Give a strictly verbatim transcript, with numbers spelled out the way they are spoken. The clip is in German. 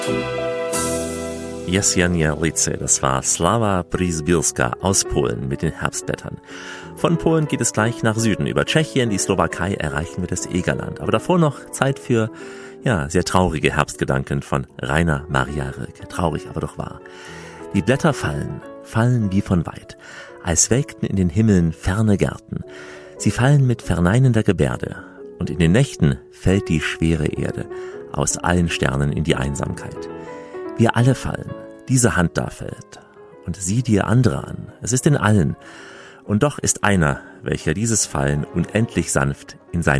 Jesenialice, das war Slava Przybylska aus Polen mit den Herbstblättern. Von Polen geht es gleich nach Süden. Über Tschechien, die Slowakei erreichen wir das Egerland. Aber davor noch Zeit für, ja, sehr traurige Herbstgedanken von Rainer Maria Rilke. Traurig, aber doch wahr. Die Blätter fallen, fallen wie von weit, als welkten in den Himmeln ferne Gärten. Sie fallen mit verneinender Gebärde, und in den Nächten fällt die schwere Erde aus allen Sternen in die Einsamkeit. Wir alle fallen, diese Hand da fällt, und sieh dir andere an, es ist in allen, und doch ist einer, welcher dieses Fallen unendlich sanft in seine